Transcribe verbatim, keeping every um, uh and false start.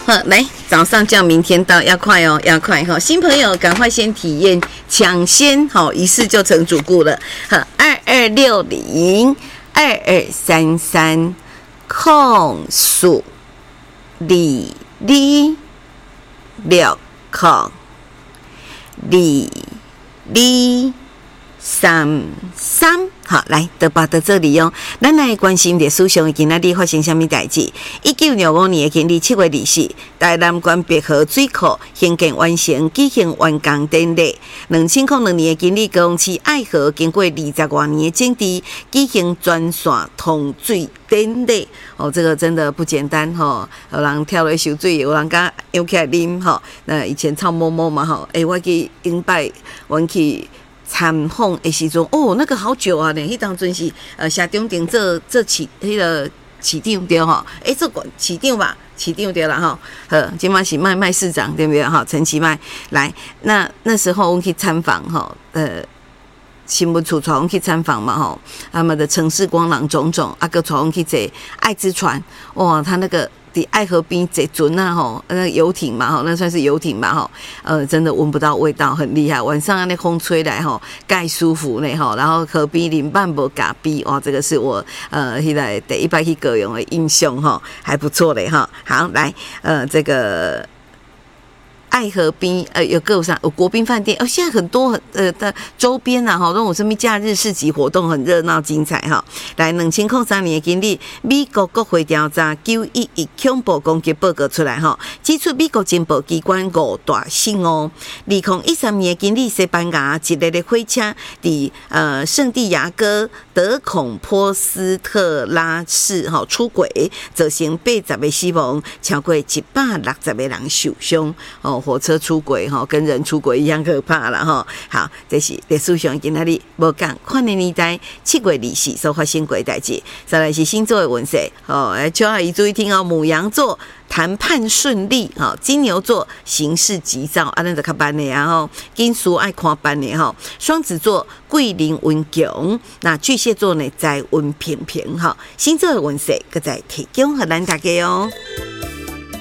来，早上叫明天到，要快哦，要快哈！新朋友赶快先体验，抢先好，一试就成主顾了。好，二二六零二二三三空数里里六空里里三三。好，来得吧到这里哦。咱来关心历史上今仔日发生什么代志？一九六五年的今日七月二十，台南关碧河水库兴建完成举行完工典礼。两千零二年的今日，高雄市爱河经过二十多年的整治，举行全线通水典礼。哦，这个真的不简单哈、哦！有人跳落游水，有人甲游起来啉哈。那以前唱某某嘛哈，诶、欸，我去迎拜，我去。参访的时阵，哦，那个好久啊！呢，迄当阵是呃，社中庭做做市迄个市长对吼，诶，做市长吧，市长对啦吼。呵，今嘛是卖卖市长对不对？哈，陈其迈来，那那时候我们去参访哈，呃，新闻处带我们去参访嘛吼，他们的城市光廊种种，啊，个带我们去坐爱之船，哇，他那个。伫爱河边坐船啊吼，那个游艇嘛吼，那算是游艇嘛吼，呃，真的闻不到味道，很厉害。晚上那风吹来吼，盖舒服呢吼，然后河边林半无咖啡，哇，这个是我呃现在第一摆去高雄的印象哈，还不错嘞哈。好，来呃这个。爱河滨呃有个啥有国宾饭店哦，现在很多呃的周边啊哈，那种什么假日市集活动很热闹精彩哈。来，两千零三年的经历，美国国会调查九一一恐怖攻击报告出来哈，指出美国情报机关误大性哦。二零一三年的经历，西班牙一列的火车伫呃圣地亚哥德孔波斯特拉市哈出轨，造成八十个死亡，超过一百六十个人受伤哦。火车出轨哈，跟人出轨一样可怕了哈。好，这是历史上今仔日无共款的年代七月二十所发生过的代志。再来是星座的运势哦，来请阿姨注意听哦。牡羊座谈判顺利哈，金牛座行事急躁，啊，那就较慢的啊吼，金属爱看班的哈。双子座贵人运强，那巨蟹座呢财运平平哈。星座的运势，搁再提供给咱大家哦。